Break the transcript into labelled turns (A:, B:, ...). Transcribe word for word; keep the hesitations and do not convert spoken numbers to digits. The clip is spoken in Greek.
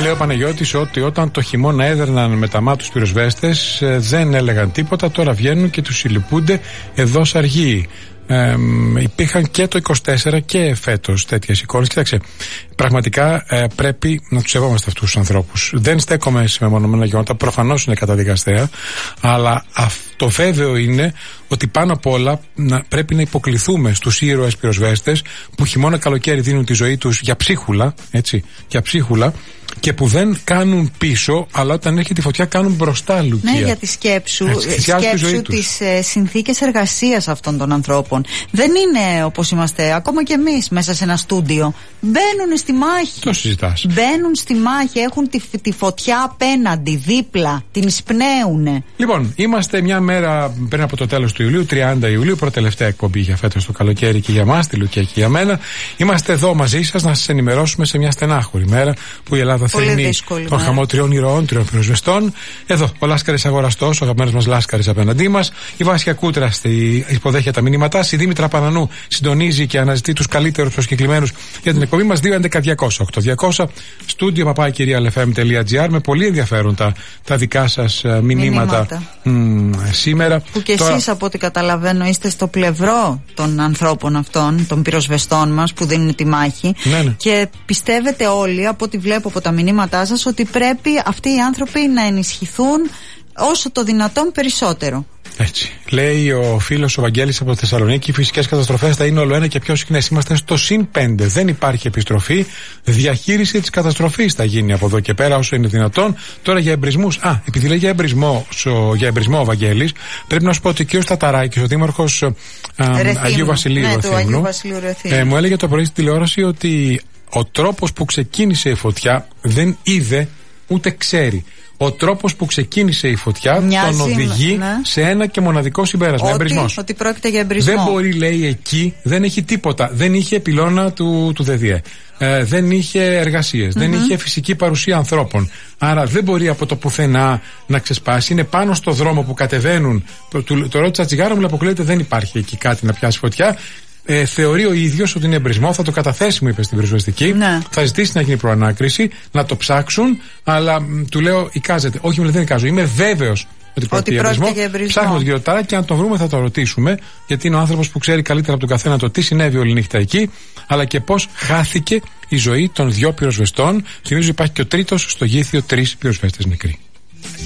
A: λέει ο Παναγιώτης ότι όταν το χειμώνα έδερναν με τα μάτους πυροσβέστες δεν έλεγαν τίποτα, τώρα βγαίνουν και τους συλληπούνται εδώ σαργοί. Ε, υπήρχαν και το είκοσι τέσσερα και φέτος τέτοιες εικόνες. Κοιτάξτε, πραγματικά ε, πρέπει να τους σεβόμαστε αυτούς τους ανθρώπους. Δεν στέκομαι σε μεμονωμένα γεγονότα, προφανώς είναι καταδικαστέα, αλλά το βέβαιο είναι ότι πάνω απ' όλα να, πρέπει να υποκληθούμε στους ήρωες πυροσβέστες που χειμώνα καλοκαίρι δίνουν τη ζωή τους για ψίχουλα, έτσι, για ψίχουλα, και που δεν κάνουν πίσω, αλλά όταν έρχεται η φωτιά κάνουν μπροστά, Λουκία.
B: Ναι, για τη σκέψου,
A: έτσι,
B: σκέψου τις ε, συνθήκες εργασίας αυτών των ανθρώπων. Δεν είναι όπως είμαστε ακόμα και εμείς μέσα σε ένα στούντιο. Μπαίνουν στη μάχη.
A: Το συζητάς.
B: Μπαίνουν στη μάχη, έχουν τη, τη φωτιά απέναντι, δίπλα, την εισπνέουνε.
A: Λοιπόν, είμαστε μια μέρα πριν από το τέλος του Ιουλίου, τριάντα Ιουλίου, πρώτη τελευταία εκπομπή για φέτος το καλοκαίρι και για μας, τη Λουκία και για μένα. Είμαστε εδώ μαζί σας να σας ενημερώσουμε σε μια στενάχωρη μέρα που η Ελλάδα θρηνεί τον χαμό τριών ηρωών, τριών πυροσβεστών. Εδώ ο Λάσκαρης Αγοραστός, ο αγαπημένος μας Λάσκαρης απέναντί μας. Η Βάσια Κούτρα υποδέχεται τα μηνύματά. Η Δήμητρα Πανανού συντονίζει και αναζητεί τους καλύτερους προσκεκλημένους για την εκπομπή μας. δύο έντεκα διακόσια οκτώ διακόσια στούντιο παπά κυρία ελ εφ εμ τελεία τζι άρ. Με πολύ ενδιαφέρον τα, τα δικά σας uh, μηνύματα, μηνύματα. Μ, σήμερα.
B: Που και
A: Τώρα...
B: εσείς από ό,τι καταλαβαίνω είστε στο πλευρό των ανθρώπων αυτών, των πυροσβεστών μας που δίνουν τη μάχη.
A: Ναι, ναι.
B: Και πιστεύετε όλοι, από ό,τι βλέπω από τα μηνύματά σας, ότι πρέπει αυτοί οι άνθρωποι να ενισχυθούν όσο το δυνατόν περισσότερο.
A: Έτσι. Λέει ο φίλος ο Βαγγέλης από Θεσσαλονίκη: οι φυσικές καταστροφές θα είναι όλο ένα και πιο συχνές. Είμαστε στο συν πέντε. Δεν υπάρχει επιστροφή. Διαχείριση της καταστροφής θα γίνει από εδώ και πέρα όσο είναι δυνατόν. Τώρα για εμπρισμούς. Α, επειδή λέει για εμπρισμό, για εμπρισμό ο Βαγγέλης, πρέπει να σου πω ότι ο κ. Ταταράκης, ο δήμαρχος Αγίου Βασιλείου,
B: ναι,
A: Ρεθύμνου,
B: Αγίου Βασιλείου
A: ε, μου έλεγε το πρωί στη τηλεόραση ότι ο τρόπος που ξεκίνησε η φωτιά δεν είδε ούτε ξέρει. Ο τρόπος που ξεκίνησε η φωτιά μοιάζει, τον οδηγεί ναι. σε ένα και μοναδικό συμπέρασμα.
B: Ότι,
A: εμπρισμός.
B: ότι πρόκειται για εμπρισμό.
A: Δεν μπορεί, λέει, εκεί, δεν έχει τίποτα. Δεν είχε πυλώνα του, του ΔΔΕ. Ε, δεν είχε εργασίες. Mm-hmm. Δεν είχε φυσική παρουσία ανθρώπων. Άρα δεν μπορεί από το πουθενά να ξεσπάσει. Είναι πάνω στο δρόμο που κατεβαίνουν. Το, το, το ρώτησα τσιγάρο μου, αποκλείεται, δεν υπάρχει εκεί κάτι να πιάσει φωτιά. Ε, θεωρεί ο ίδιος ότι είναι εμπρισμό, θα το καταθέσει, μου είπε στην πυροσβεστική. Ναι. Θα ζητήσει να γίνει προανάκριση, να το ψάξουν, αλλά μ, του λέω εικάζεται. Όχι, μου λέει δεν εικάζω. Είμαι βέβαιος ότι πρόκειται για εμπρισμό. Ψάχνουμε τον κύριο Τάρα και αν τον βρούμε θα το ρωτήσουμε, γιατί είναι ο άνθρωπος που ξέρει καλύτερα από τον καθένα το τι συνέβη όλη νύχτα εκεί, αλλά και πώς χάθηκε η ζωή των δυο πυροσβεστών. Θυμίζω υπάρχει και ο τρίτος στο Γήθιο, τρεις πυροσβέστες νεκροί.